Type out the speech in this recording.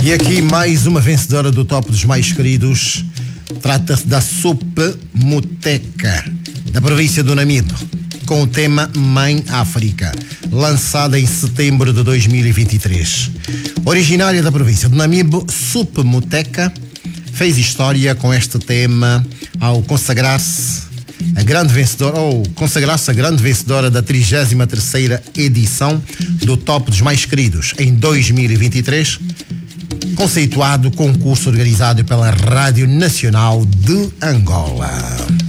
E aqui mais uma vencedora do Top dos Mais Queridos. Trata-se da Sup Muteca, da província do Namibe, com o tema Mãe África, lançada em setembro de 2023. Originária da província do Namibe, Sup Muteca fez história com este tema ao consagrar-se a grande vencedora da 33ª edição do Top dos Mais Queridos em 2023, conceituado concurso organizado pela Rádio Nacional de Angola.